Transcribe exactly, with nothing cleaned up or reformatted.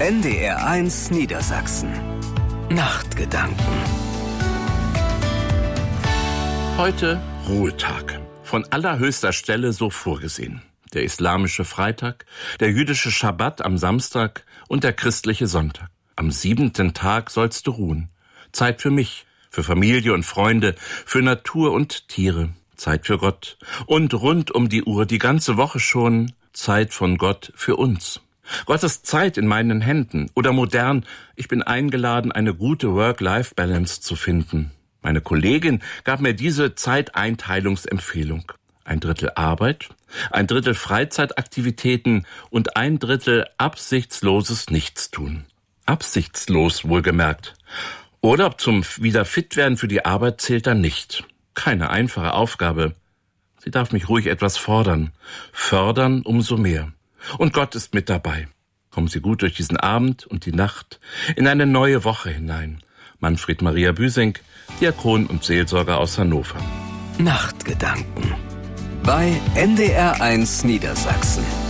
N D R eins Niedersachsen. Nachtgedanken. Heute Ruhetag. Von allerhöchster Stelle so vorgesehen. Der islamische Freitag, der jüdische Schabbat am Samstag und der christliche Sonntag. Am siebenten Tag sollst du ruhen. Zeit für mich, für Familie und Freunde, für Natur und Tiere. Zeit für Gott. Und rund um die Uhr, die ganze Woche schon, Zeit von Gott für uns. Gottes Zeit in meinen Händen. Oder modern, ich bin eingeladen, eine gute Work-Life-Balance zu finden. Meine Kollegin gab mir diese Zeiteinteilungsempfehlung. Ein Drittel Arbeit, ein Drittel Freizeitaktivitäten und ein Drittel absichtsloses Nichtstun. Absichtslos wohlgemerkt. Urlaub zum Wiederfitwerden für die Arbeit zählt dann nicht. Keine einfache Aufgabe. Sie darf mich ruhig etwas fordern. Fördern umso mehr. Und Gott ist mit dabei. Kommen Sie gut durch diesen Abend und die Nacht in eine neue Woche hinein. Manfred Maria Büsing, Diakon und Seelsorger aus Hannover. Nachtgedanken bei N D R eins Niedersachsen.